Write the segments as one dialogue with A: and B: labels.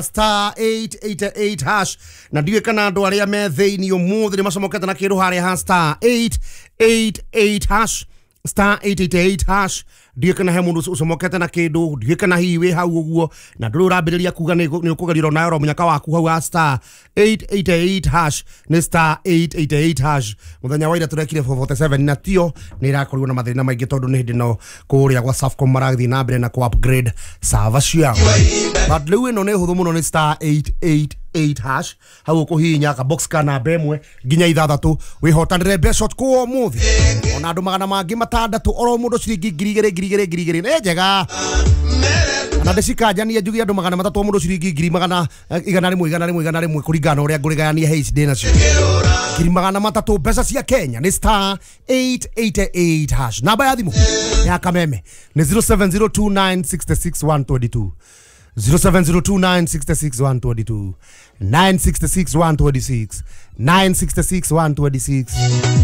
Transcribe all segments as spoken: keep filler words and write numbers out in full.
A: star eight eight eight hash na ndiwe kana andu aria me theini umuthi ni macomokete na kindu haria ha star eight eight eight hash star eight eight eight hash ndiwe kana he mundu ucomokete na kindu ndiwe kana hiwe hau uguo na nduru urambiriria kuga ni ukugeriro nayo ro munyaka waku hau ha star eight eight eight hash ni star eight eight eight hash muthenya wa ira turekire four forty-seven na tio ni irakorirwo na mathina maingi tondu ni hindi no kuria gwa Safaricom marathi na mbere na ku upgrade server ciao but riu ino ni huthu muno ni star eight eight eight hash hau kuhinya ka box kana bemwe ginya ithathatu wihotanire beshot ku muthi ona andu magana mangi matandatu oro mundu ciringi ngiri igiri ngiri igiri ngiri igiri ne njega na ndicikajania njugi andu magana matatu mundu ciringi ngiri magana igana rimwe igana rimwe igana rimwe kuringana uria ngurigania H D nacio ngiri magana matatu mbeca cia Kenya ni star eight eight eight hash namba ya thimu ya kameme ni zero seven zero two nine six six one two two zero seven zero two nine six six one two two nine six six one two six nine six six one two six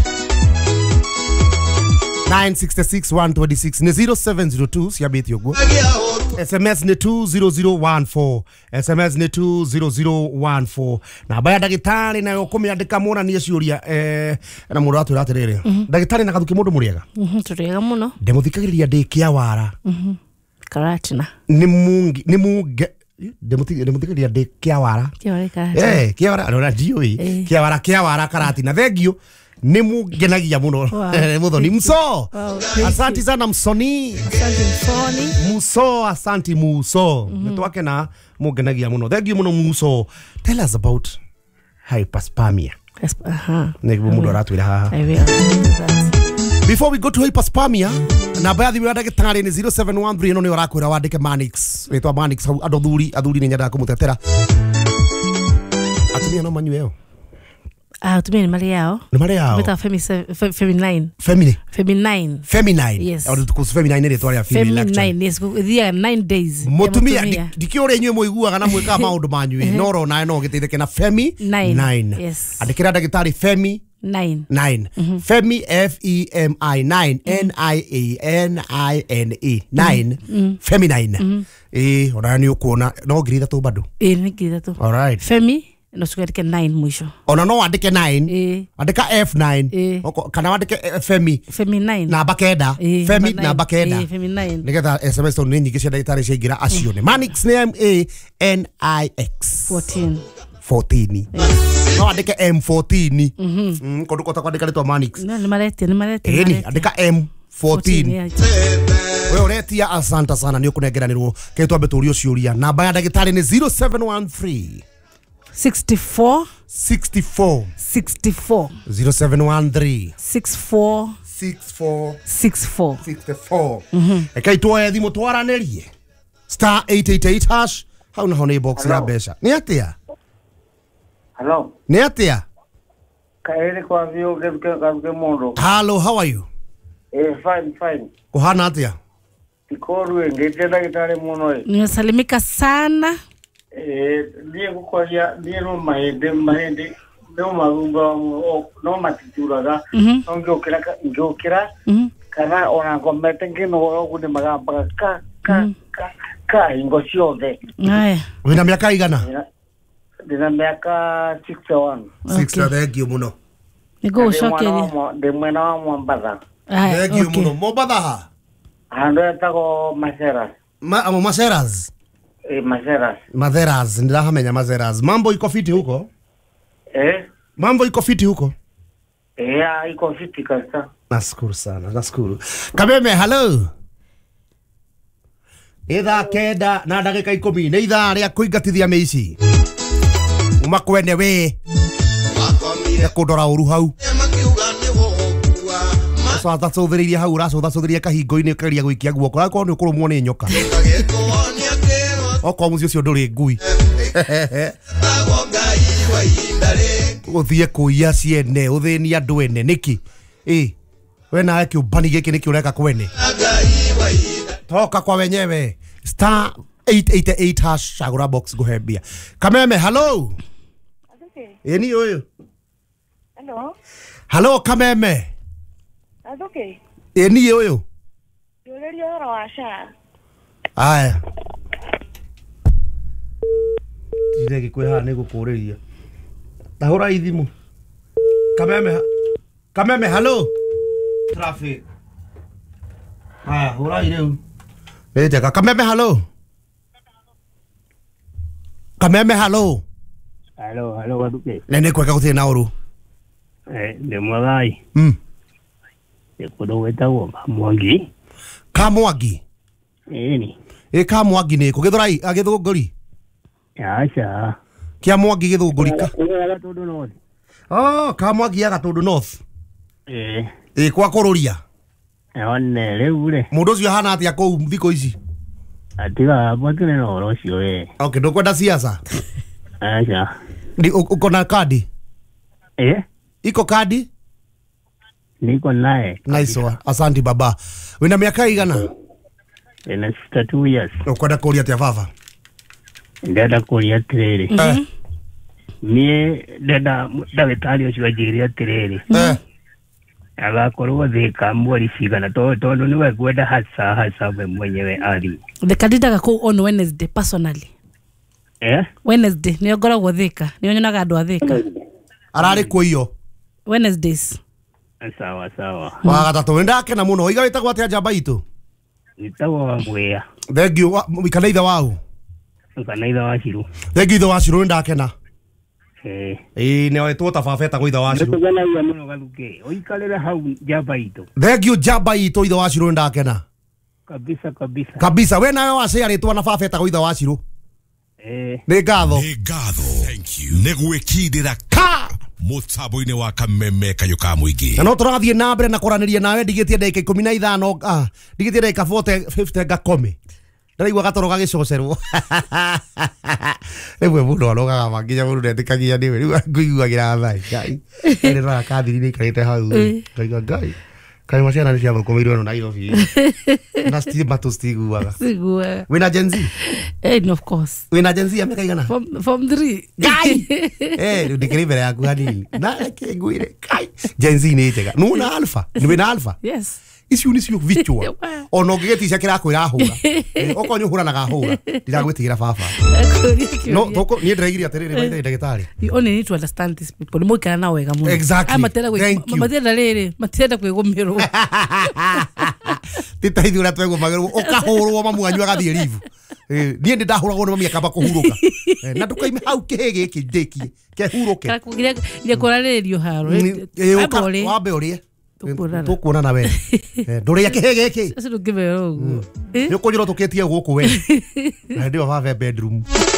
A: nine six six one two six ni zero seven zero two siabeti yogo S M S ni two zero zero one four S M S ni two zero zero one four na baya dagitari na yokumi andika mona ni ciuria eh na mundu atu ratirire dagitari na kathuki mundu muriega
B: mhm turiega muno
A: ndemuthikagiriria ndikia wara
B: mhm karatina
A: ni mungi ni munge ndemuthikagiriria ndikia wara
B: kia wara
A: eh kia wara ora jioi kia wara kia wara karatina thengio ni mugenagia muno muthoni mso asante sana msoni
B: asante msoni
A: muso asante muso netwake na mugenagia muno thank you muno muso tell us about hyperspermia
B: aha
A: neguo mundo ratwira haha
B: I will.
A: before we go to hyperspermia na baadhi ya ndagitari ni zero seven one three no ni orakwira wandike Manix wetwa Manix adothuri athuri ni nyenda kumutetera atumia no manyueo
B: ah tumeni mali yao
A: ni mali yao
B: beta feminine
A: feminine
B: feminine
A: feminine
B: yes
A: au tukusu feminine ni twari female
B: feminine yes thia nine days
A: mutumia dikiore inywe muiguaga na mwika maundu manyu no ro na no giteitheke na femi nine
B: yes
A: andikira ndagitari femi
B: nine
A: nine femi F E M I nine N I A N I N E nine feminine eh ona ni ukuona no ngiri thatu bado
B: eh ni ngiri thatu
A: all right
B: femi no sukarike nine mwisho ona
A: no andike nine
B: eh
A: andika F nine
B: eh.
A: kana andike femi
B: femi nine
A: na bakeda
B: eh,
A: femi na bakeda
B: eh femi nine
A: nigetha S M S to ni nyingi cia ndagitari cia ngira acione Manix name A N I X
B: fourteen
A: fourteen no andike M fourteen mhm kondu kota kwandika ritwa Manix
B: no ni marete ni marete
A: eh ni andika M fourteen wewe uretia asante sana ni ukunegeranirwo ketwa beturio ciuria namba ya ndagitari ni zero seven one three
B: sixty-four
A: sixty-four
B: sixty-four
A: zero seven one three
B: sixty-four
A: sixty-four
B: sixty-four
A: sixty-four ekai tuoe thimu twaranerie star eight eight eight hash hau naho ni box ya besha ni atia
C: hello
A: ni atia
C: kaere kwa vio gebke kabke mondo
A: hello how are you
C: eh fine fine
A: kuhana atia
C: ikorwe ngete ndagitari muno eh
B: nimesalimika sana
C: eh ndiye kukoria ndiye no mahende mahende no marumba no matituraga no ngiokira ngiokira kana ona ngomete ngino gundi magamba ka ka ka ka ingo ciothe
B: aya
A: wina miaka igana
C: ndina miaka sixty-one
A: sixty thank you muno
B: nigo shokeria
C: de mwena wa Mombasa
A: thank you muno Mombasa
C: ando yatako Maseras
A: ma amo Maseras
C: eh Maseras
A: Matheras ndirahamenya Maseras mambo iko fiti huko
C: eh
A: mambo iko fiti huko
C: eh iko fiti kabisa
A: nashukuru sana nashukuru Kameme hello itha kenda na ndagika ikumi ni itha ria kuingatithia meici umakwene we ya kudora uru hau so ta sothiriria hau ra so ta sothiriria kahingo-ini ukeria gwikia guoko ako ni ukurumwo ni nyoka oko muzi ucio nduri ngui uthie kuia ciene uthini andu ene niki eh we nawe kiumbani giki niki ureka kwene toka kwa wenyewe star eight eight eight hash shagura box guhembia Kameme hello eh ni oyo
D: hello
A: hello Kameme
D: adoke
A: eh ni oyo
D: yoleria ora washa
A: aya ndege kweha nä gå kå rä ria tahå ra ithimå kameme kameme halo traffic haya hå rai rä u nä njega kameme halo kameme halo
E: halo halo Gathuki
A: nä nä kwega gå tirä na å ru
E: nä mwagai nä kå ndå gwä tagwo Kamwangi
A: Kamwangi
E: ĩni
A: ä Kamwangi nä kå gä thå rai agä thå ngå ri
E: aca
A: kä a Mwangi gä thå ngå rika
E: Gatũndũ North
A: Kamwangi ya Gatũndũ North
E: ĩ
A: ä kwa kå rå ria
E: one rĩu rĩ
A: må ndå å cio ahana atä a kå u thikå ici
E: atiga mbotune na ũhoro ũcio we
A: okay ndå kwenda ciaca
E: aca
A: å kona kandi
E: ĩ
A: iko kandi
E: niko naye
A: nice one asante baba wina miaka igana
E: ina sixty two years
A: ukwenda kuria tia baba
E: ndenda kuria atiriri
A: eh
E: niĩ ndenda ndagĩtarĩ ũcio anjĩre atiriri
A: eh
E: agakorwo thika mweri cigana tondũ nĩwe ngwenda hasa hasa we mwenyewe ari
B: Thika ndindaga kũu on Wednesday personally.
E: eh
B: Wednesday nĩyo ngoragwo Thika, nĩyo nyonaga andũ a Thika.
A: ararĩ kũ iyo
B: Wednesdays.
E: sawa sawa
A: wa gatatũ ndakena mũno iga wĩtagwo atĩa njamba itũ
E: nitagwo Mwea
A: thank you kana ithe wao
E: kana ithe wa Ciru
A: thank you ithe wa Ciru ndakena
E: eh
A: ĩĩ nĩ wetwo ta baba etagwo ithe wa Ciru
E: nĩtũgenagia mũno Gathuki ũikarĩre hau njamba itũ
A: thank you njamba itũ ithe wa Ciru ndakena
E: kabisa kabisa
A: kabisa we nawe waciarĩtwo na baba etagwo ithe wa Ciru
E: eh
A: nĩ ngatho
F: nĩ ngatho thank you nĩ gwĩkindĩra ka mũtambo-inĩ wa kameme kayũ ka mũingĩ
A: na no tũrathiĩ na mbere na kũranĩria nawe ndigĩtie ndagĩka ikũmi na ithano ah ndigĩtie ndagĩka forty fifty ngakome ndaraigua gatoro gagĩcocerwo rĩmwe mũndũ arogaga manginya mũndũ ndetĩkagia nĩwe rĩu ngũiguagĩra thai ngai nĩ roga kathiri-inĩ ikarĩte hau ngaiga ngai kaĩ maciana nĩ ciathũkũmĩirwo ĩno Nairobi na stima tũ citiguaga
B: Sigua.
A: wĩna Gen Z
B: Eh, of course.
A: wĩna Gen Z ya mĩaka igana
B: From from three.
A: ngai eh rĩu ndĩkĩrĩ mbere yaku hanini na kĩngwĩre kai Gen Z nĩ njega nũ na alpha nĩ wĩna alpha
B: Yes.
A: icio nĩ cio vichwa ona ũngĩgĩticia kĩrakwĩra hũra okorwo nĩ ũhũranaga hũra ndiragwĩtigĩra baba no toko niĩ ndĩraigire atĩrĩrĩ maithe ndagĩtarĩ
B: You only need to understand these people. Mũikara nao wega mũno.
A: Exactly.
B: Aya matenda kwĩ
A: Thank you.
B: matenda rĩrĩ, matenda kwĩgũmĩrwo.
A: ti ta ithuĩ ũrĩa twegũmagĩrwo ũkahũrwo mamu wanyu agathiĩ rivu niĩ ndĩ ndahũragwo nĩ mami akamba kũhurũka na ndũkaime hau kĩhĩ gĩkĩ ndĩkie kehurũke
B: Kana kũgiria iria kũrarĩrĩrio haro.
A: wambe ũrĩe
B: Tũkuonana.
A: tũkuonana we ndũrĩa kĩhĩ gĩkĩ
B: Sasa ndũngĩmera ũguo.
A: nĩ ũkũnyũrwo tũkĩtie gũkũ we na hĩndĩ ĩyo baba bedroom